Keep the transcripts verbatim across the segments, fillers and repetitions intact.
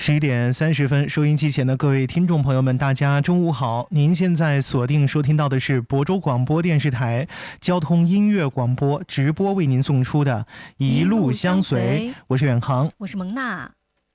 十一点三十分，收音机前的各位听众朋友们，大家中午好！您现在锁定收听到的是亳州广播电视台交通音乐广播直播为您送出的《一路相随》，我是远航， 我是蒙娜。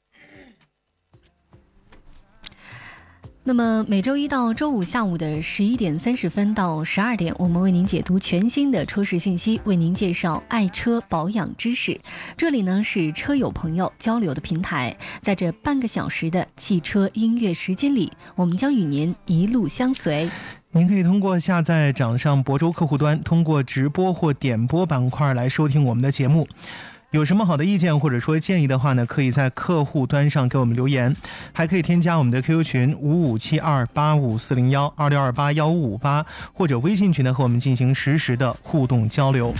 那么每周一到周五下午的十一点三十分到十二点，我们为您解读全新的车市信息，为您介绍爱车保养知识。这里呢是车友朋友交流的平台，在这半个小时的汽车音乐时间里，我们将与您一路相随。 您可以通过下载掌上亳州客户端，通过直播或点播板块来收听我们的节目。有什么好的意见或者说建议的话呢，可以在客户端上给我们留言，还可以添加我们的 Q Q 群五五七二八五四零幺二六二八幺五五八，或者微信群呢和我们进行实时的互动交流。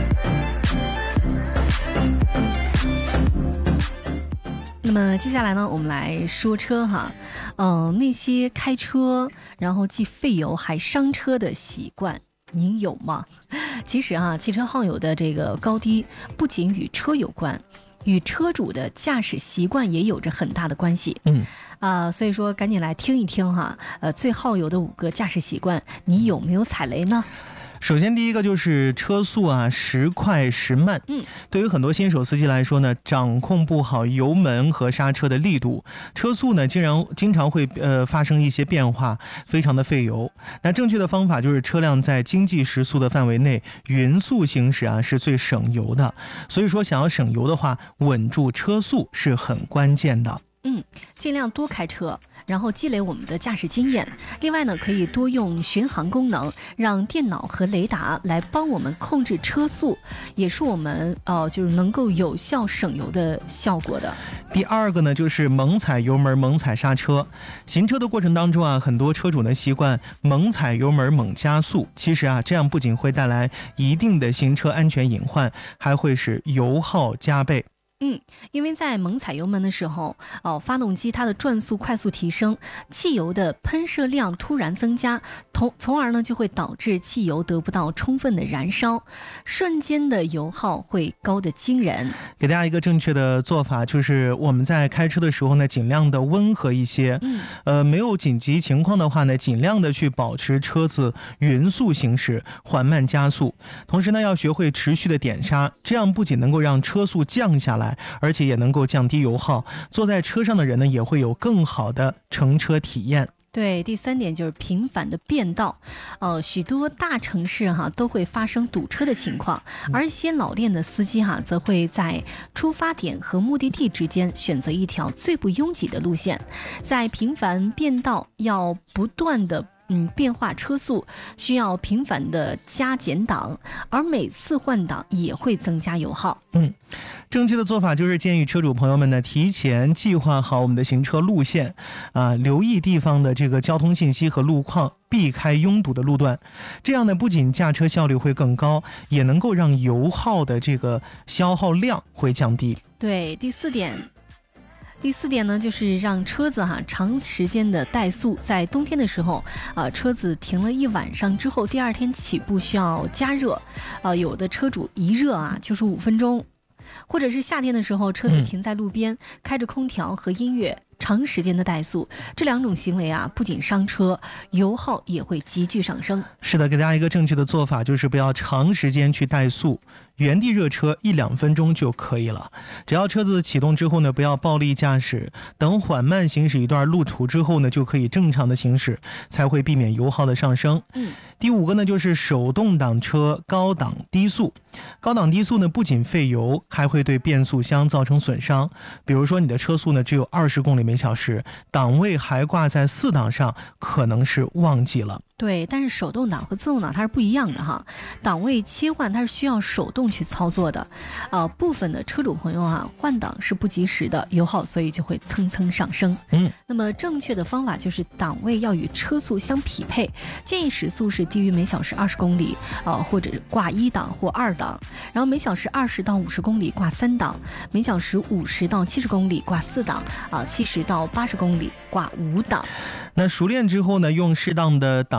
那么接下来呢，我们来说车哈，嗯、呃，那些开车然后既费油还伤车的习惯，您有吗？其实啊，汽车耗油的这个高低不仅与车有关，与车主的驾驶习惯也有着很大的关系。 嗯， 啊、呃，所以说赶紧来听一听哈，呃，最耗油的五个驾驶习惯，你有没有踩雷呢？ 首先第一个就是车速啊时快时慢。 嗯， 对于很多新手司机来说呢，掌控不好油门和刹车的力度，车速呢经常经常会呃发生一些变化，非常的费油。那正确的方法就是车辆在经济时速的范围内匀速行驶啊是最省油的。所以说想要省油的话，稳住车速是很关键的。 嗯，尽量多开车，然后积累我们的驾驶经验。另外呢，可以多用巡航功能，让电脑和雷达来帮我们控制车速，也是我们呃就是能够有效省油的效果的。 第二个呢，就是猛踩油门猛踩刹车。行车的过程当中啊，很多车主呢习惯猛踩油门猛加速，其实啊这样不仅会带来一定的行车安全隐患，还会使油耗加倍。 嗯，因为在猛踩油门的时候，哦，发动机它的转速快速提升，汽油的喷射量突然增加，从从而呢就会导致汽油得不到充分的燃烧，瞬间的油耗会高得惊人。 给大家一个正确的做法，就是我们在开车的时候呢，尽量的温和一些。 嗯， 呃，没有紧急情况的话呢，尽量的去保持车子匀速行驶，缓慢加速。同时呢，要学会持续的点刹，这样不仅能够让车速降下来，而且也能够降低油耗，坐在车上的人呢也会有更好的乘车体验。 对，第三点就是频繁的变道，呃，许多大城市哈都会发生堵车的情况，而一些老练的司机哈则会在出发点和目的地之间选择一条最不拥挤的路线，在频繁变道要不断的嗯，变化车速，需要频繁的加减档，而每次换挡也会增加油耗。 嗯，正确的做法就是建议车主朋友们呢，提前计划好我们的行车路线，啊，留意地方的这个交通信息和路况，避开拥堵的路段。这样呢，不仅驾车效率会更高，也能够让油耗的这个消耗量会降低。 对，第四点。第四点呢，就是让车子哈、啊、长时间的怠速，在冬天的时候，啊车子停了一晚上之后，第二天起步需要加热，啊有的车主一热啊就是五分钟，或者是夏天的时候，车子停在路边，嗯、开着空调和音乐，长时间的怠速，这两种行为啊，不仅伤车，油耗也会急剧上升。 是的，给大家一个正确的做法，就是不要长时间去怠速，原地热车一两分钟就可以了。只要车子启动之后呢，不要暴力驾驶，等缓慢行驶一段路途之后呢，就可以正常的行驶，才会避免油耗的上升。 嗯， 第五个呢，就是手动挡车高档低速。高档低速呢，不仅费油，还会对变速箱造成损伤。比如说你的车速呢只有二十公里每小时，档位还挂在四档上，可能是忘记了。 对，但是手动挡和自动挡它是不一样的哈，档位切换它是需要手动去操作的，呃，部分的车主朋友啊换挡是不及时的，油耗所以就会蹭蹭上升。 嗯， 那么正确的方法就是档位要与车速相匹配，建议时速是低于每小时二十公里，呃，或者挂一档或二档，然后每小时二十到五十公里挂三档，每小时五十到七十公里挂四档，啊、呃，七十到八十公里挂五档。 那熟练之后呢，用适当的档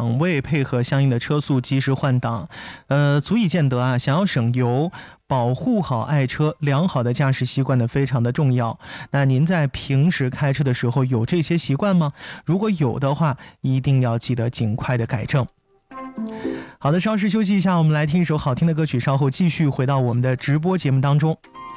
档位配合相应的车速及时换挡，呃，足以见得啊，想要省油，保护好爱车，良好的驾驶习惯呢非常的重要。那您在平时开车的时候有这些习惯吗？如果有的话，一定要记得尽快的改正。好的，稍事休息一下，我们来听一首好听的歌曲，稍后继续回到我们的直播节目当中。